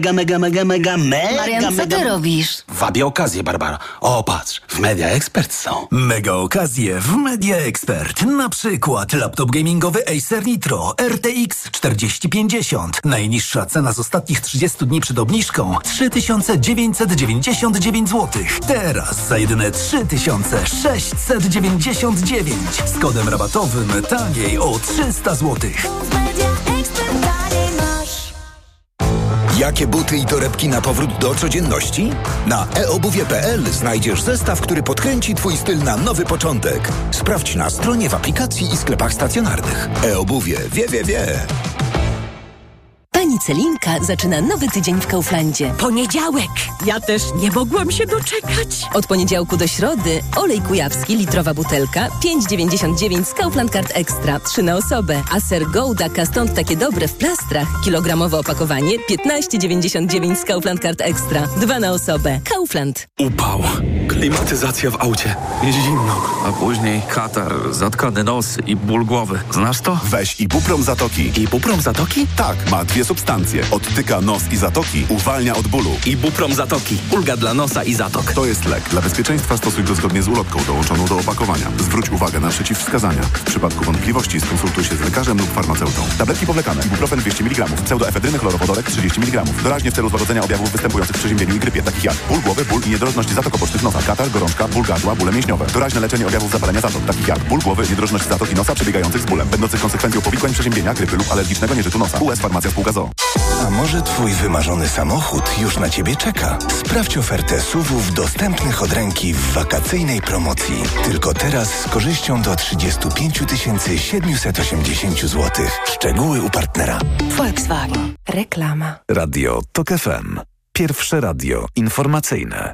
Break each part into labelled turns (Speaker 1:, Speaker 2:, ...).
Speaker 1: Marian, co ty robisz?
Speaker 2: Wabię okazję, Barbara. O, patrz, w Media Expert są.
Speaker 3: Mega okazje w Media Expert. Na przykład laptop gamingowy Acer Nitro RTX 4050. Najniższa cena z ostatnich 30 dni przed obniżką 3999 zł. Teraz za jedyne 3699. Z kodem rabatowym taniej o 300 zł.
Speaker 4: Jakie buty i torebki na powrót do codzienności? Na eobuwie.pl znajdziesz zestaw, który podkręci Twój styl na nowy początek. Sprawdź na stronie, w aplikacji i sklepach stacjonarnych. eobuwie. Wie.
Speaker 5: Pani Celinka zaczyna nowy tydzień w Kauflandzie.
Speaker 6: Poniedziałek! Ja też nie mogłam się doczekać.
Speaker 5: Od poniedziałku do środy olej kujawski, litrowa butelka, 5,99 z Kaufland Card Extra, 3 na osobę. A ser Gouda Caston takie dobre w plastrach, kilogramowe opakowanie, 15,99 z Kaufland Card Extra, 2 na osobę. Kaufland.
Speaker 2: Upał. Klimatyzacja w aucie. Jest zimno.
Speaker 7: A później katar, zatkany nos i ból głowy. Znasz to?
Speaker 8: Weź Ibuprom Zatoki.
Speaker 2: Ibuprom Zatoki?
Speaker 8: Tak, ma 2 substancje. Odtyka nos i zatoki, uwalnia od bólu.
Speaker 2: Ibuprom Zatoki. Ulga dla nosa i zatok.
Speaker 8: To jest lek. Dla bezpieczeństwa stosuj go zgodnie z ulotką dołączoną do opakowania. Zwróć uwagę na przeciwwskazania. W przypadku wątpliwości skonsultuj się z lekarzem lub farmaceutą. Tabletki powlekane. Ibuprofen 200 mg. Pseudoefedryny chlorowodorek 30 mg. Doraźnie w celu złagodzenia objawów występujących w przeziębieniu i grypie, takich jak ból głowy, ból i niedrożność zatok obocznych nosa, katar, gorączka, ból gardła, bóle mięśniowe. Doraźne leczenie objawów zapalenia zatok, takich jak ból głowy, niedrożność zatoki nosa przebiegających z bólem, będących konsekwencją powikłań przeziębienia, grypy lub alergicznego nieżytu nosa. US Farmacja Spółka ZOO.
Speaker 4: A może Twój wymarzony samochód już na Ciebie czeka? Sprawdź ofertę SUV-ów dostępnych od ręki w wakacyjnej promocji. Tylko teraz z korzyścią do 35 780 zł. Szczegóły u partnera.
Speaker 5: Volkswagen. Reklama.
Speaker 3: Radio TOK FM. Pierwsze radio informacyjne.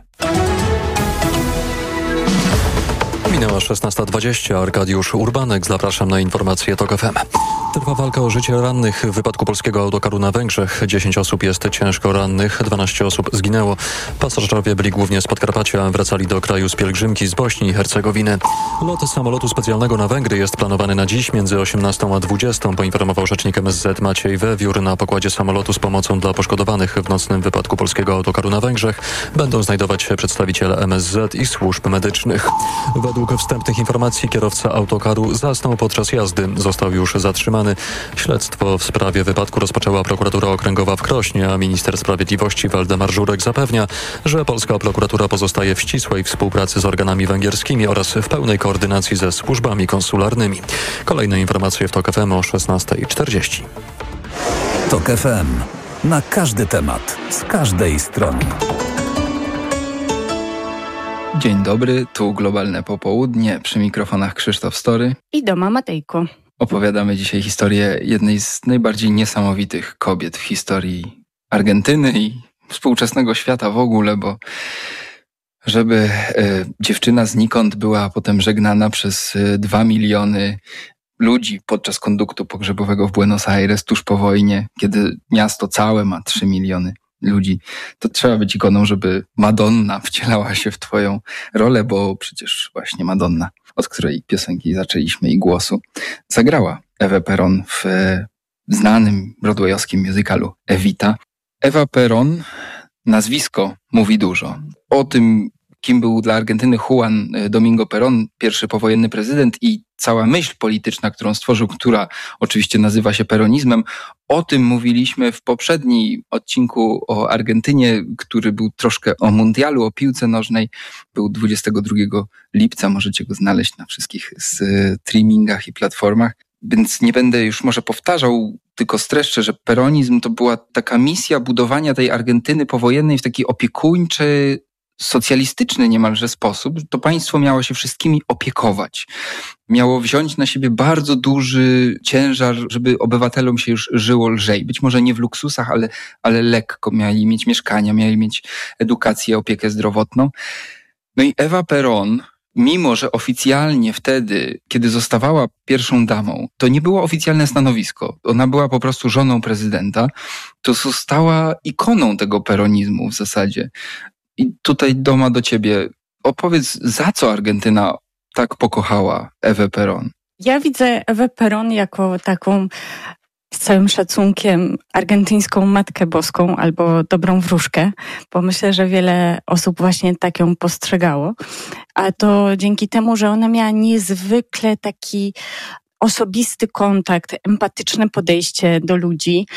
Speaker 9: Minęła 16:20. Arkadiusz Urbanek. Zapraszam na informacje TOK FM. Trwa walka o życie rannych w wypadku polskiego autokaru na Węgrzech. 10 osób jest ciężko rannych, 12 osób zginęło. Pasażerowie byli głównie z Podkarpacia, wracali do kraju z pielgrzymki z Bośni i Hercegowiny. Lot samolotu specjalnego na Węgry jest planowany na dziś między 18 a 20, poinformował rzecznik MSZ Maciej Wewiór. Na pokładzie samolotu z pomocą dla poszkodowanych w nocnym wypadku polskiego autokaru na Węgrzech będą znajdować się przedstawiciele MSZ i służb medycznych. Według wstępnych informacji kierowca autokaru zasnął podczas jazdy. Został już zatrzymany. Śledztwo w sprawie wypadku rozpoczęła prokuratura okręgowa w Krośnie, a minister sprawiedliwości Waldemar Żurek zapewnia, że polska prokuratura pozostaje w ścisłej współpracy z organami węgierskimi oraz w pełnej koordynacji ze służbami konsularnymi. Kolejne informacje w TOK FM o 16:40.
Speaker 3: TOK FM. Na każdy temat, z każdej strony.
Speaker 10: Dzień dobry, tu Globalne Popołudnie, przy mikrofonach Krzysztof Story
Speaker 11: i Doma Matejko.
Speaker 10: Opowiadamy dzisiaj historię jednej z najbardziej niesamowitych kobiet w historii Argentyny i współczesnego świata w ogóle, bo żeby dziewczyna znikąd była potem żegnana przez 2 miliony ludzi podczas konduktu pogrzebowego w Buenos Aires tuż po wojnie, kiedy miasto całe ma 3 miliony ludzi, to trzeba być ikoną, żeby Madonna wcielała się w twoją rolę, bo przecież właśnie Madonna, od której piosenki zaczęliśmy i głosu, zagrała Ewę Perón w znanym broadwayowskim musicalu Evita. Ewa Perón, nazwisko mówi dużo. O tym, kim był dla Argentyny Juan Domingo Perón, pierwszy powojenny prezydent i cała myśl polityczna, którą stworzył, która oczywiście nazywa się peronizmem. O tym mówiliśmy w poprzednim odcinku o Argentynie, który był troszkę o mundialu, o piłce nożnej. Był 22 lipca, możecie go znaleźć na wszystkich streamingach i platformach. Więc nie będę już może powtarzał, tylko streszczę, że peronizm to była taka misja budowania tej Argentyny powojennej w taki opiekuńczy, socjalistyczny niemalże sposób. To państwo miało się wszystkimi opiekować. Miało wziąć na siebie bardzo duży ciężar, żeby obywatelom się już żyło lżej. Być może nie w luksusach, ale lekko. Mieli mieć mieszkania, mieli mieć edukację, opiekę zdrowotną. No i Ewa Perón, mimo że oficjalnie wtedy, kiedy zostawała pierwszą damą, to nie było oficjalne stanowisko. Ona była po prostu żoną prezydenta. To została ikoną tego peronizmu w zasadzie. I tutaj, Doma, do ciebie. Opowiedz, za co Argentyna tak pokochała Ewę Perón?
Speaker 11: Ja widzę Ewę Perón jako taką z całym szacunkiem argentyńską Matkę Boską albo Dobrą Wróżkę, bo myślę, że wiele osób właśnie tak ją postrzegało. A to dzięki temu, że ona miała niezwykle taki osobisty kontakt, empatyczne podejście do ludzi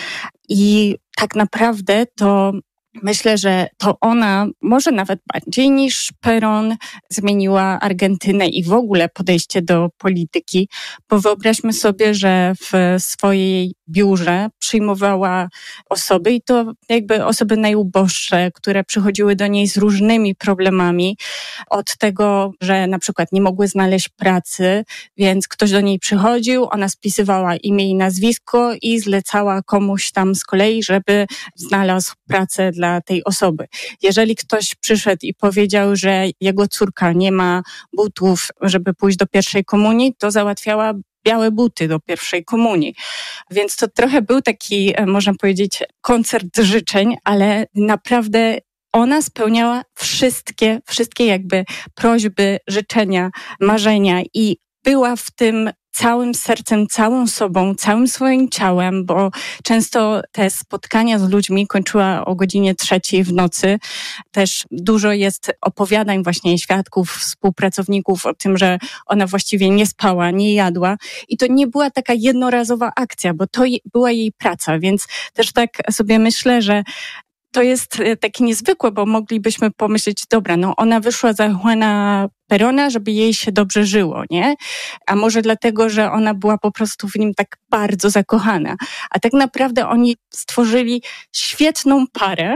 Speaker 11: i tak naprawdę to myślę, że to ona może nawet bardziej niż Perón zmieniła Argentynę i w ogóle podejście do polityki, bo wyobraźmy sobie, że w swojej biurze przyjmowała osoby i to jakby osoby najuboższe, które przychodziły do niej z różnymi problemami, od tego, że na przykład nie mogły znaleźć pracy, więc ktoś do niej przychodził, ona spisywała imię i nazwisko i zlecała komuś tam z kolei, żeby znalazł pracę dla tej osoby. Jeżeli ktoś przyszedł i powiedział, że jego córka nie ma butów, żeby pójść do pierwszej komunii, to załatwiała białe buty do pierwszej komunii. Więc to trochę był taki, można powiedzieć, koncert życzeń, ale naprawdę ona spełniała wszystkie jakby prośby, życzenia, marzenia i była w tym całym sercem, całą sobą, całym swoim ciałem, bo często te spotkania z ludźmi kończyła o godzinie 3:00 w nocy. Też dużo jest opowiadań właśnie świadków, współpracowników o tym, że ona właściwie nie spała, nie jadła i to nie była taka jednorazowa akcja, bo to była jej praca, więc też tak sobie myślę, że to jest takie niezwykłe, bo moglibyśmy pomyśleć, dobra, no ona wyszła za Juana Perona, żeby jej się dobrze żyło, nie? A może dlatego, że ona była po prostu w nim tak bardzo zakochana. A tak naprawdę oni stworzyli świetną parę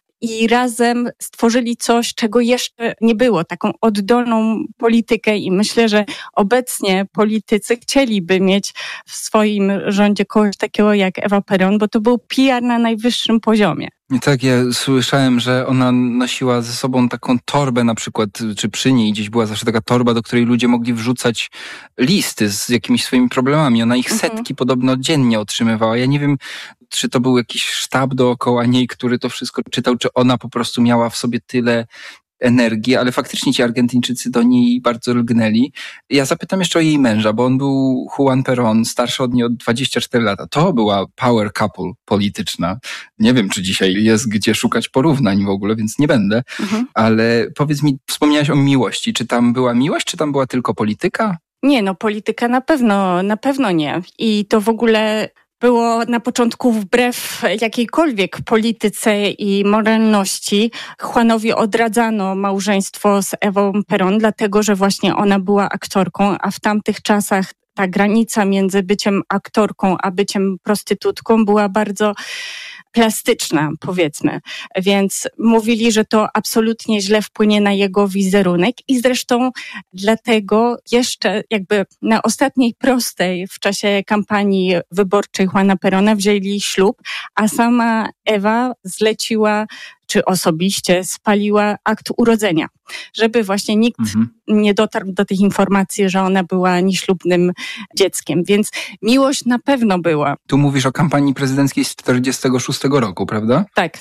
Speaker 11: i razem stworzyli coś, czego jeszcze nie było, taką oddolną politykę i myślę, że obecnie politycy chcieliby mieć w swoim rządzie kogoś takiego jak Ewa Perón, bo to był PR na najwyższym poziomie.
Speaker 10: Tak, ja słyszałem, że ona nosiła ze sobą taką torbę na przykład, czy przy niej gdzieś była zawsze taka torba, do której ludzie mogli wrzucać listy z jakimiś swoimi problemami. Ona ich setki podobno dziennie otrzymywała. Ja nie wiem, czy to był jakiś sztab dookoła niej, który to wszystko czytał, czy ona po prostu miała w sobie tyle energii, ale faktycznie ci Argentyńczycy do niej bardzo lgnęli. Ja zapytam jeszcze o jej męża, bo on był Juan Perón, starszy od niej o 24 lata. To była power couple polityczna. Nie wiem, czy dzisiaj jest gdzie szukać porównań w ogóle, więc nie będę. Ale powiedz mi, wspomniałaś o miłości. Czy tam była miłość, czy tam była tylko polityka?
Speaker 11: Nie, no polityka na pewno nie. I to w ogóle było na początku wbrew jakiejkolwiek polityce i moralności. Juanowi odradzano małżeństwo z Ewą Perón, dlatego że właśnie ona była aktorką, a w tamtych czasach ta granica między byciem aktorką a byciem prostytutką była bardzo plastyczna, powiedzmy. Więc mówili, że to absolutnie źle wpłynie na jego wizerunek i zresztą dlatego jeszcze jakby na ostatniej prostej w czasie kampanii wyborczej Juana Perona wzięli ślub, a sama Ewa zleciła czy osobiście spaliła akt urodzenia, żeby właśnie nikt nie dotarł do tych informacji, że ona była nieślubnym dzieckiem. Więc miłość na pewno była.
Speaker 10: Tu mówisz o kampanii prezydenckiej z 1946 roku, prawda?
Speaker 11: Tak.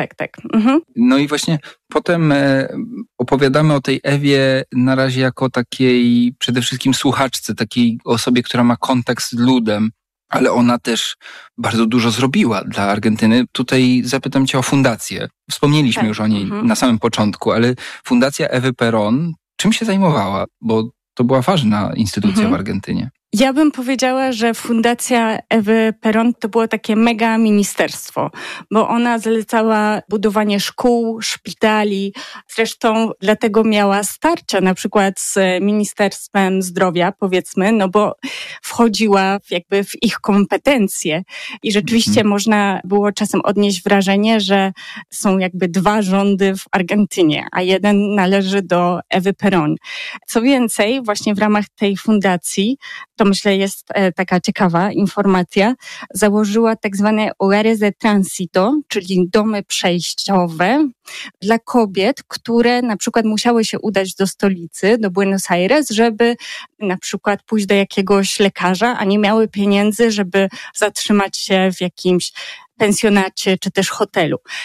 Speaker 10: No i właśnie potem opowiadamy o tej Ewie na razie jako takiej przede wszystkim słuchaczce, takiej osobie, która ma kontakt z ludem. Ale ona też bardzo dużo zrobiła dla Argentyny. Tutaj zapytam cię o fundację. Wspomnieliśmy już o niej na samym początku, ale Fundacja Ewy Perón czym się zajmowała? Bo to była ważna instytucja w Argentynie.
Speaker 11: Ja bym powiedziała, że Fundacja Ewy Perón to było takie mega ministerstwo, bo ona zlecała budowanie szkół, szpitali. Zresztą dlatego miała starcia na przykład z Ministerstwem Zdrowia, powiedzmy, no bo wchodziła jakby w ich kompetencje. I rzeczywiście można było czasem odnieść wrażenie, że są jakby dwa rządy w Argentynie, a jeden należy do Ewy Perón. Co więcej, właśnie w ramach tej fundacji, to myślę jest taka ciekawa informacja, założyła tak zwane hogares de tránsito, czyli domy przejściowe dla kobiet, które na przykład musiały się udać do stolicy, do Buenos Aires, żeby na przykład pójść do jakiegoś lekarza, a nie miały pieniędzy, żeby zatrzymać się w jakimś pensjonacie czy też hotelu.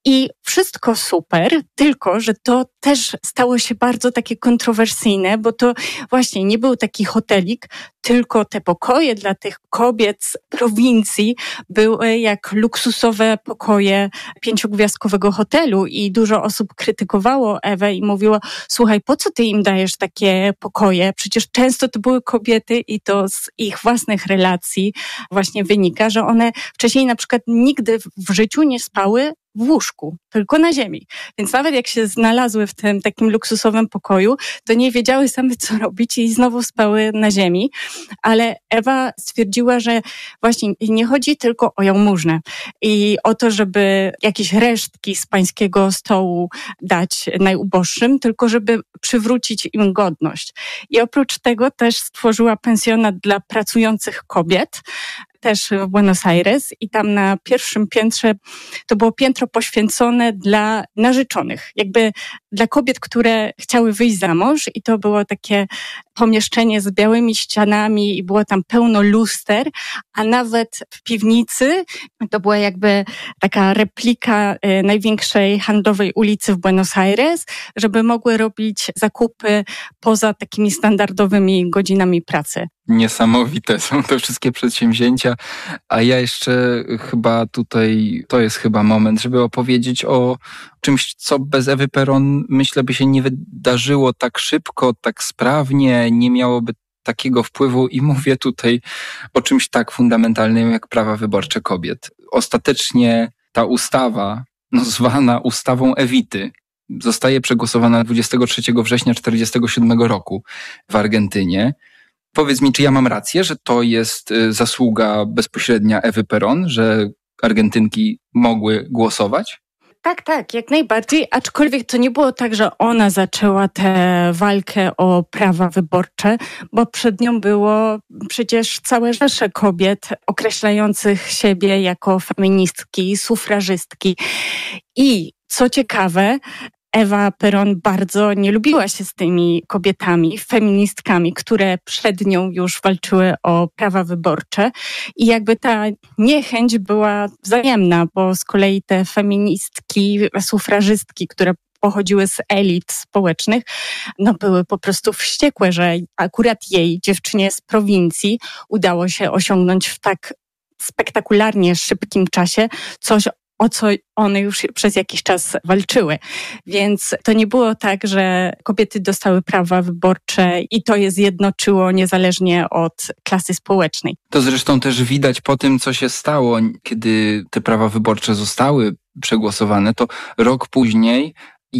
Speaker 11: I wszystko super, tylko że to też stało się bardzo takie kontrowersyjne, bo to właśnie nie był taki hotelik, tylko te pokoje dla tych kobiet z prowincji były jak luksusowe pokoje 5-gwiazdkowego hotelu i dużo osób krytykowało Ewę i mówiło, słuchaj, po co ty im dajesz takie pokoje? Przecież często to były kobiety i to z ich własnych relacji właśnie wynika, że one wcześniej na przykład nigdy w życiu nie spały w łóżku, tylko na ziemi. Więc nawet jak się znalazły w tym takim luksusowym pokoju, to nie wiedziały same co robić i znowu spały na ziemi. Ale Ewa stwierdziła, że właśnie nie chodzi tylko o jałmużnę i o to, żeby jakieś resztki z pańskiego stołu dać najuboższym, tylko żeby przywrócić im godność. I oprócz tego też stworzyła pensjonat dla pracujących kobiet, też w Buenos Aires i tam na pierwszym piętrze to było piętro poświęcone dla narzeczonych, jakby dla kobiet, które chciały wyjść za mąż i to było takie pomieszczenie z białymi ścianami i było tam pełno luster, a nawet w piwnicy to była jakby taka replika największej handlowej ulicy w Buenos Aires, żeby mogły robić zakupy poza takimi standardowymi godzinami pracy.
Speaker 10: Niesamowite są te wszystkie przedsięwzięcia, a ja jeszcze chyba tutaj, to jest chyba moment, żeby opowiedzieć o czymś, co bez Ewy Peron, myślę, by się nie wydarzyło tak szybko, tak sprawnie, nie miałoby takiego wpływu i mówię tutaj o czymś tak fundamentalnym jak prawa wyborcze kobiet. Ostatecznie ta ustawa, zwana ustawą Evity, zostaje przegłosowana 23 września 1947 roku w Argentynie. Powiedz mi, czy ja mam rację, że to jest zasługa bezpośrednia Ewy Peron, że Argentynki mogły głosować?
Speaker 11: Tak, jak najbardziej, aczkolwiek to nie było tak, że ona zaczęła tę walkę o prawa wyborcze, bo przed nią było przecież całe rzesze kobiet określających siebie jako feministki, sufrażystki. I co ciekawe, Ewa Peron bardzo nie lubiła się z tymi kobietami, feministkami, które przed nią już walczyły o prawa wyborcze i jakby ta niechęć była wzajemna, bo z kolei te feministki, sufrażystki, które pochodziły z elit społecznych, były po prostu wściekłe, że akurat jej, dziewczynie z prowincji, udało się osiągnąć w tak spektakularnie szybkim czasie coś, o co one już przez jakiś czas walczyły. Więc to nie było tak, że kobiety dostały prawa wyborcze i to je zjednoczyło niezależnie od klasy społecznej.
Speaker 10: To zresztą też widać po tym, co się stało, kiedy te prawa wyborcze zostały przegłosowane, to rok później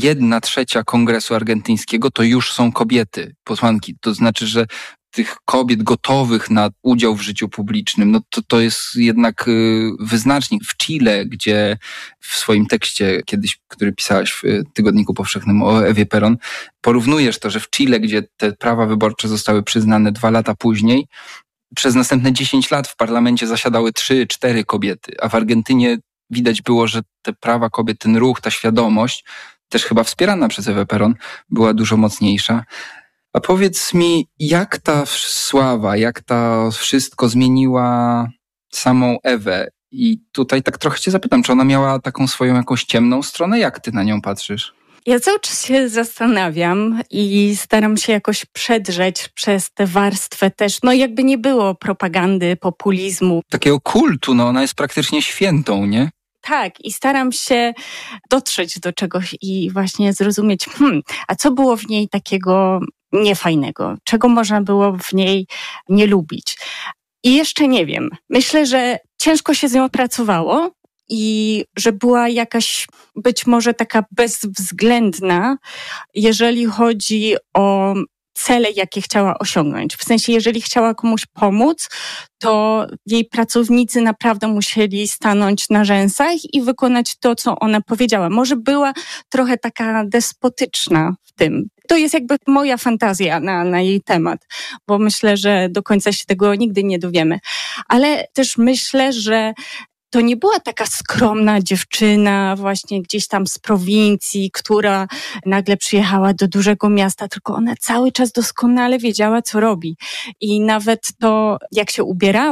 Speaker 10: 1/3 Kongresu Argentyńskiego to już są kobiety, posłanki. To znaczy, że tych kobiet gotowych na udział w życiu publicznym, to jest jednak wyznacznik. W Chile, gdzie w swoim tekście kiedyś, który pisałaś w Tygodniku Powszechnym o Ewie Peron, porównujesz to, że w Chile, gdzie te prawa wyborcze zostały przyznane 2 lata później, przez następne 10 lat w parlamencie zasiadały 3-4 kobiety, a w Argentynie widać było, że te prawa kobiet, ten ruch, ta świadomość, też chyba wspierana przez Ewę Peron, była dużo mocniejsza. A powiedz mi, jak ta sława, jak to wszystko zmieniła samą Ewę? I tutaj tak trochę cię zapytam, czy ona miała taką swoją jakąś ciemną stronę? Jak ty na nią patrzysz?
Speaker 11: Ja cały czas się zastanawiam i staram się jakoś przedrzeć przez tę warstwę też, jakby nie było propagandy, populizmu.
Speaker 10: Takiego kultu, ona jest praktycznie świętą, nie?
Speaker 11: Tak, i staram się dotrzeć do czegoś i właśnie zrozumieć, a co było w niej takiego niefajnego, czego można było w niej nie lubić. I jeszcze nie wiem. Myślę, że ciężko się z nią pracowało i że była jakaś być może taka bezwzględna, jeżeli chodzi o cele, jakie chciała osiągnąć. W sensie, jeżeli chciała komuś pomóc, to jej pracownicy naprawdę musieli stanąć na rzęsach i wykonać to, co ona powiedziała. Może była trochę taka despotyczna w tym. To jest jakby moja fantazja na jej temat, bo myślę, że do końca się tego nigdy nie dowiemy. Ale też myślę, że to nie była taka skromna dziewczyna właśnie gdzieś tam z prowincji, która nagle przyjechała do dużego miasta, tylko ona cały czas doskonale wiedziała, co robi. I nawet to, jak się ubierała,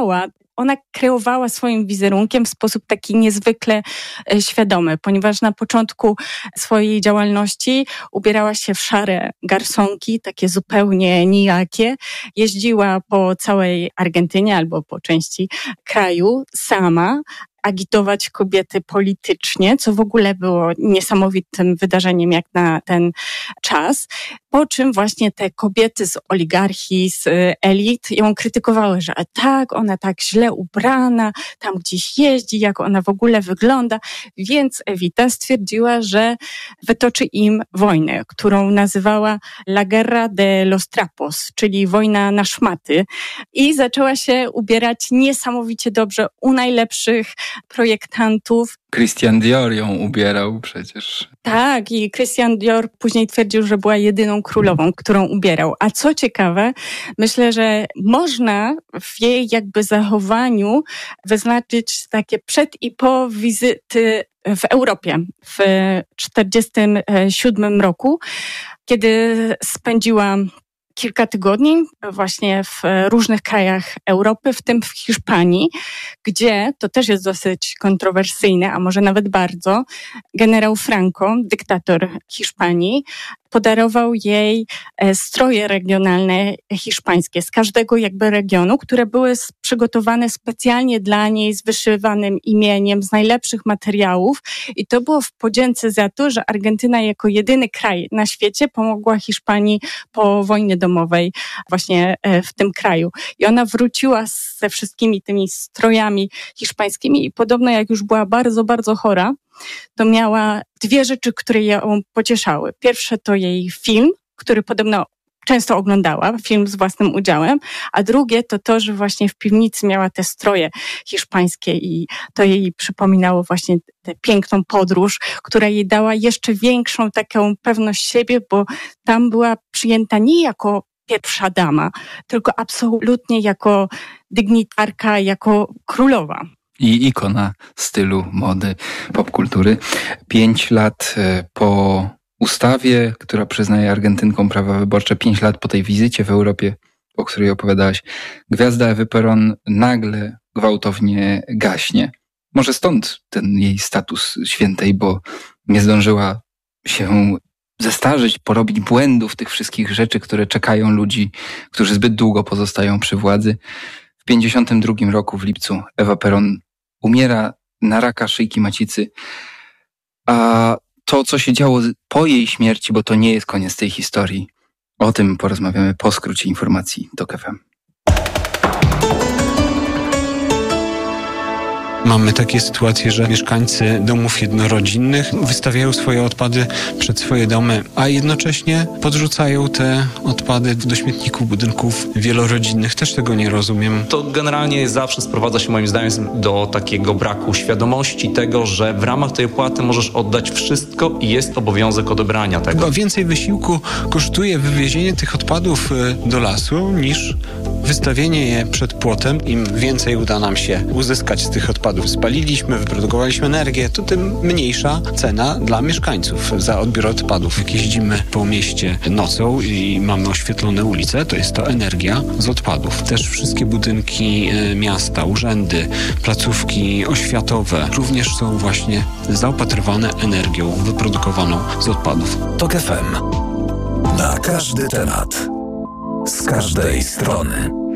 Speaker 11: ona kreowała swoim wizerunkiem w sposób taki niezwykle świadomy, ponieważ na początku swojej działalności ubierała się w szare garsonki, takie zupełnie nijakie. Jeździła po całej Argentynie albo po części kraju sama, agitować kobiety politycznie, co w ogóle było niesamowitym wydarzeniem jak na ten czas. Po czym właśnie te kobiety z oligarchii, z elit ją krytykowały, że tak, ona tak źle ubrana, tam gdzieś jeździ, jak ona w ogóle wygląda. Więc Evita stwierdziła, że wytoczy im wojnę, którą nazywała La Guerra de los Trapos, czyli wojna na szmaty. I zaczęła się ubierać niesamowicie dobrze u najlepszych projektantów.
Speaker 10: Christian Dior ją ubierał przecież.
Speaker 11: Tak, i Christian Dior później twierdził, że była jedyną królową, którą ubierał. A co ciekawe, myślę, że można w jej jakby zachowaniu wyznaczyć takie przed i po wizyty w Europie w 1947 roku, kiedy spędziła kilka tygodni właśnie w różnych krajach Europy, w tym w Hiszpanii, gdzie, to też jest dosyć kontrowersyjne, a może nawet bardzo, generał Franco, dyktator Hiszpanii, podarował jej stroje regionalne hiszpańskie z każdego jakby regionu, które były przygotowane specjalnie dla niej z wyszywanym imieniem, z najlepszych materiałów i to było w podzięce za to, że Argentyna jako jedyny kraj na świecie pomogła Hiszpanii po wojnie domowej właśnie w tym kraju. I ona wróciła ze wszystkimi tymi strojami hiszpańskimi i podobno jak już była bardzo, bardzo chora, to miała dwie rzeczy, które ją pocieszały. Pierwsze to jej film, który podobno często oglądała, film z własnym udziałem, a drugie to to, że właśnie w piwnicy miała te stroje hiszpańskie i to jej przypominało właśnie tę piękną podróż, która jej dała jeszcze większą taką pewność siebie, bo tam była przyjęta nie jako pierwsza dama, tylko absolutnie jako dygnitarka, jako królowa.
Speaker 10: I ikona stylu, mody, popkultury. 5 lat po ustawie, która przyznaje Argentynkom prawa wyborcze, 5 lat po tej wizycie w Europie, o której opowiadałaś, gwiazda Ewy Perón nagle gwałtownie gaśnie. Może stąd ten jej status świętej, bo nie zdążyła się zestarzyć, porobić błędów, tych wszystkich rzeczy, które czekają ludzi, którzy zbyt długo pozostają przy władzy. W 1952 roku w lipcu Ewa Perón umiera na raka szyjki macicy, a to, co się działo po jej śmierci, bo to nie jest koniec tej historii, o tym porozmawiamy po skrócie informacji TOK FM.
Speaker 2: Mamy takie sytuacje, że mieszkańcy domów jednorodzinnych wystawiają swoje odpady przed swoje domy, a jednocześnie podrzucają te odpady do śmietników budynków wielorodzinnych. Też tego nie rozumiem.
Speaker 12: To generalnie zawsze sprowadza się moim zdaniem do takiego braku świadomości tego, że w ramach tej opłaty możesz oddać wszystko i jest obowiązek odebrania tego.
Speaker 2: Chyba więcej wysiłku kosztuje wywiezienie tych odpadów do lasu niż wystawienie je przed płotem. Im więcej uda nam się uzyskać z tych odpadów, spaliliśmy, wyprodukowaliśmy energię, to tym mniejsza cena dla mieszkańców za odbiór odpadów. Jak jeździmy po mieście nocą i mamy oświetlone ulice, to jest to energia z odpadów. Też wszystkie budynki miasta, urzędy, placówki oświatowe również są właśnie zaopatrywane energią wyprodukowaną z odpadów.
Speaker 3: TOK FM. Na każdy temat. Z każdej strony.